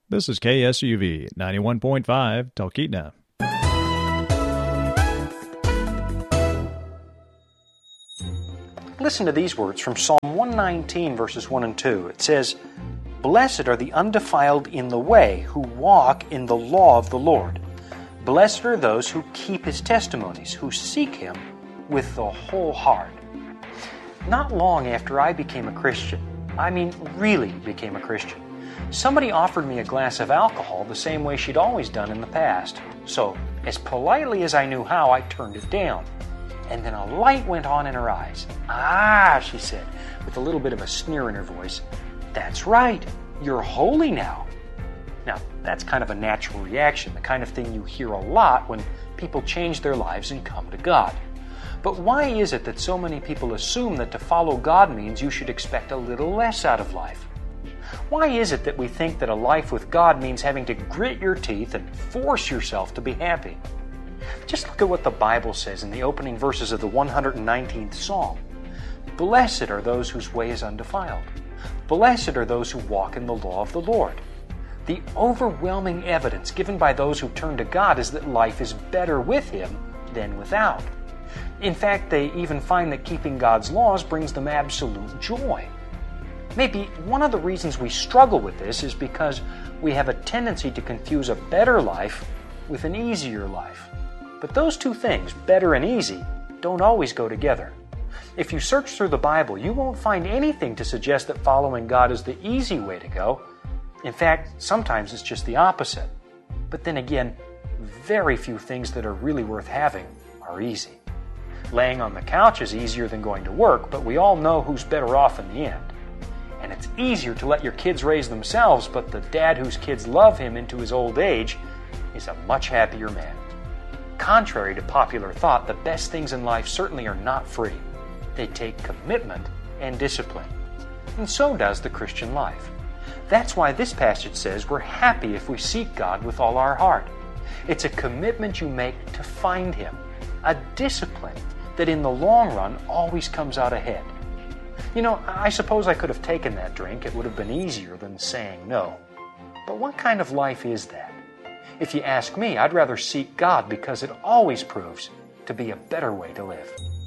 This is KSUV 91.5 Talkeetna. Listen to these words from Psalm 119, verses 1 and 2. It says, "Blessed are the undefiled in the way, who walk in the law of the Lord. Blessed are those who keep His testimonies, who seek Him with the whole heart." Not long after I became a Christian, really became a Christian, somebody offered me a glass of alcohol the same way she'd always done in the past. So, as politely as I knew how, I turned it down. And then a light went on in her eyes. "Ah," she said, with a little bit of a sneer in her voice, "that's right, you're holy now." Now, that's kind of a natural reaction, the kind of thing you hear a lot when people change their lives and come to God. But why is it that so many people assume that to follow God means you should expect a little less out of life? Why is it that we think that a life with God means having to grit your teeth and force yourself to be happy? Just look at what the Bible says in the opening verses of the 119th Psalm. "Blessed are those whose way is undefiled. Blessed are those who walk in the law of the Lord." The overwhelming evidence given by those who turn to God is that life is better with Him than without. In fact, they even find that keeping God's laws brings them absolute joy. Maybe one of the reasons we struggle with this is because we have a tendency to confuse a better life with an easier life. But those two things, better and easy, don't always go together. If you search through the Bible, you won't find anything to suggest that following God is the easy way to go. In fact, sometimes it's just the opposite. But then again, very few things that are really worth having are easy. Laying on the couch is easier than going to work, but we all know who's better off in the end. And it's easier to let your kids raise themselves, but the dad whose kids love him into his old age is a much happier man. Contrary to popular thought, the best things in life certainly are not free. They take commitment and discipline. And so does the Christian life. That's why this passage says we're happy if we seek God with all our heart. It's a commitment you make to find Him, a discipline that in the long run always comes out ahead. You know, I suppose I could have taken that drink. It would have been easier than saying no. But what kind of life is that? If you ask me, I'd rather seek God because it always proves to be a better way to live.